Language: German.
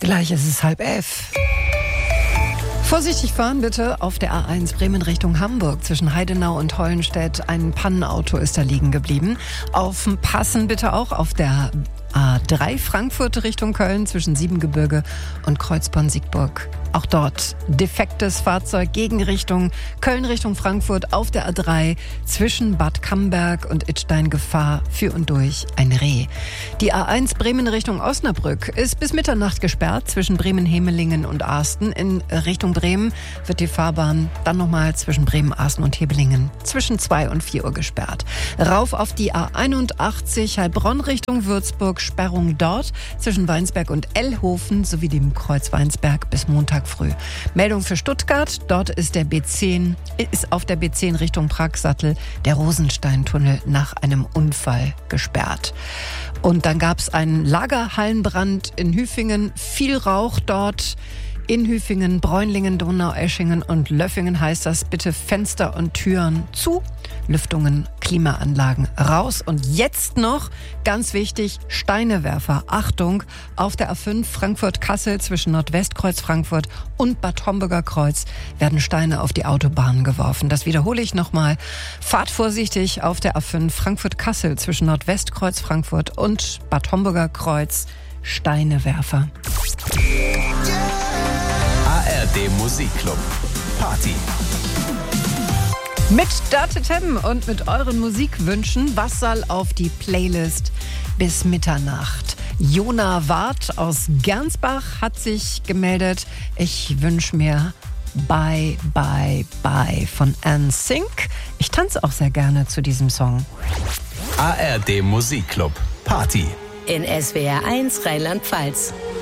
Gleich ist es 10:30. Vorsichtig fahren bitte auf der A1 Bremen Richtung Hamburg. Zwischen Heidenau und Hollenstedt ein Pannenauto ist da liegen geblieben. Aufpassen bitte auch auf der A3 Frankfurt Richtung Köln zwischen Siebengebirge und Kreuzborn-Siegburg. Auch dort defektes Fahrzeug, Gegenrichtung Köln Richtung Frankfurt auf der A3 zwischen Bad Camberg und Idstein Gefahr für und durch ein Reh. Die A1 Bremen Richtung Osnabrück ist bis Mitternacht gesperrt zwischen Bremen-Hemelingen und Arsten. In Richtung Bremen wird die Fahrbahn dann nochmal zwischen Bremen, Arsten und Hebelingen zwischen 2 und 4 Uhr gesperrt. Rauf auf die A81 Heilbronn Richtung Würzburg, Sperrung dort zwischen Weinsberg und Ellhofen sowie dem Kreuz Weinsberg bis Montag früh. Meldung für Stuttgart, dort ist auf der B10 Richtung Pragsattel der Rosensteintunnel nach einem Unfall gesperrt. Und dann gab es einen Lagerhallenbrand in Hüfingen, viel Rauch dort. In Hüfingen, Bräunlingen, Donaueschingen und Löffingen heißt das, bitte Fenster und Türen zu, Lüftungen, Klimaanlagen raus. Und jetzt noch, ganz wichtig, Steinewerfer. Achtung, auf der A5 Frankfurt-Kassel zwischen Nordwestkreuz Frankfurt und Bad Homburger Kreuz werden Steine auf die Autobahn geworfen. Das wiederhole ich nochmal. Fahrt vorsichtig auf der A5 Frankfurt-Kassel zwischen Nordwestkreuz Frankfurt und Bad Homburger Kreuz. Steinewerfer. ARD Musikclub. Party. Mit Datetem und mit euren Musikwünschen, was soll auf die Playlist bis Mitternacht? Jona Ward aus Gernsbach hat sich gemeldet. Ich wünsche mir Bye, Bye, Bye von NSYNC. Ich tanze auch sehr gerne zu diesem Song. ARD Musikclub. Party. In SWR 1 Rheinland-Pfalz.